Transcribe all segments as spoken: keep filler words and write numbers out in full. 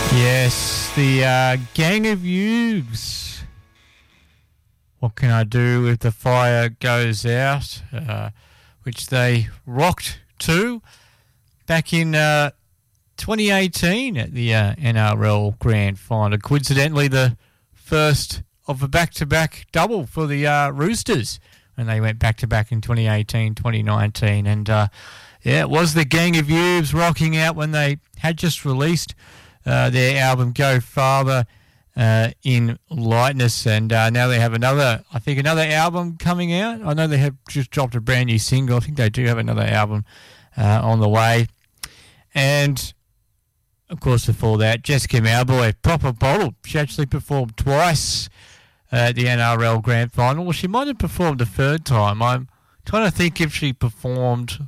Yes, the uh, Gang of Youths. What can I do if the fire goes out? Uh, which they rocked to back in uh, twenty eighteen at the uh, N R L Grand Final. Coincidentally, the first of a back-to-back double for the uh, Roosters when they went back-to-back in twenty eighteen, twenty nineteen. And, uh, yeah, it was the Gang of Youths rocking out when they had just released uh, their album Go Farther uh, in Lightness. And uh, now they have another, I think, another album coming out. I know they have just dropped a brand new single. I think they do have another album uh, on the way. And, of course, before that, Jessica Mauboy, Proper Bottle. She actually performed twice uh, at the N R L Grand Final. Well, she might have performed a third time. I'm trying to think if she performed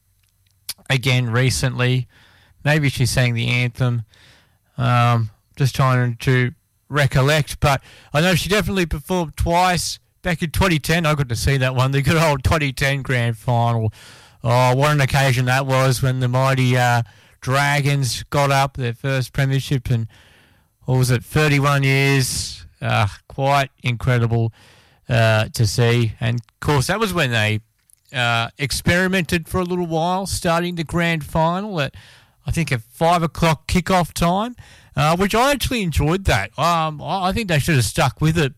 again recently. Maybe she sang the anthem. Um, just trying to recollect. But I know she definitely performed twice back in twenty ten. I got to see that one, the good old twenty ten Grand Final. Oh, what an occasion that was when the mighty uh, Dragons got up, their first premiership in, what was it, thirty-one years. Uh, quite incredible uh, to see. And, of course, that was when they uh, experimented for a little while, starting the Grand Final at, I think, at five o'clock kickoff time, uh, which I actually enjoyed that. Um, I think they should have stuck with it,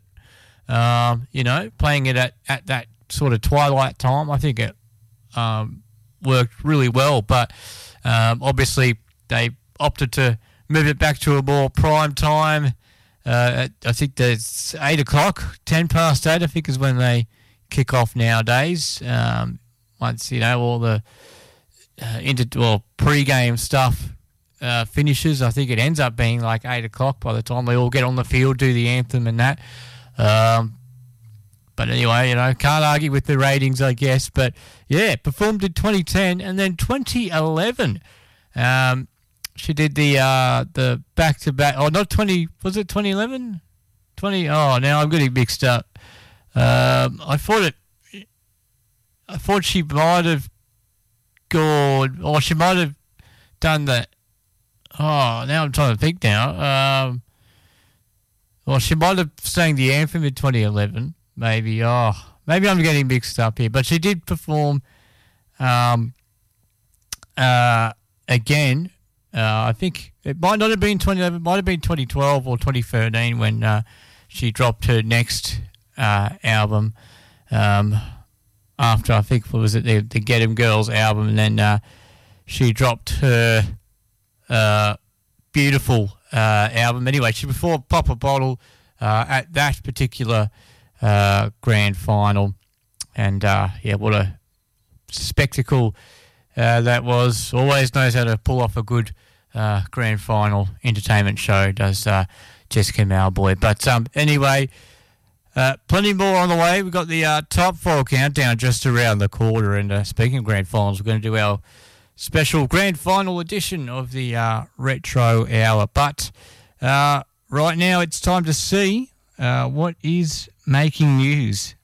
um, you know, playing it at, at that sort of twilight time. I think it um, worked really well, but um, obviously they opted to move it back to a more prime time. Uh, at, I think that's eight o'clock, ten past eight, I think, is when they kick off nowadays. Um, once, you know, all the uh, inter- well, pre-game stuff uh, finishes, I think it ends up being like eight o'clock by the time they all get on the field, do the anthem and that. Um, but anyway, you know, can't argue with the ratings, I guess. But, yeah, performed in twenty ten and then twenty eleven. Um, she did the uh, the back-to-back, oh, not twenty, was it twenty eleven? twenty, oh, now I'm getting mixed up. Um, I thought it, I thought she might have gone, or she might have done that. Oh, now I'm trying to think now. Um, well, she might have sang the anthem in twenty eleven, maybe. Oh, maybe I'm getting mixed up here. But she did perform um, uh, again. Uh, I think it might not have been twenty eleven, it might have been twenty twelve or twenty thirteen when uh, she dropped her next uh, album um, after, I think, what was it, the, the Get 'Em Girls album, and then uh, she dropped her uh, beautiful uh, album. Anyway, she performed Pop a Bottle uh, at that particular uh, Grand Final, and uh, yeah, what a spectacle uh, that was. Always knows how to pull off a good uh, Grand Final entertainment show, does uh, Jessica Mauboy. But um, anyway, uh, plenty more on the way. We've got the uh, top four countdown just around the corner, and uh, speaking of Grand Finals, we're going to do our special Grand Final edition of the uh, Retro Hour. But uh, right now it's time to see uh, what is making news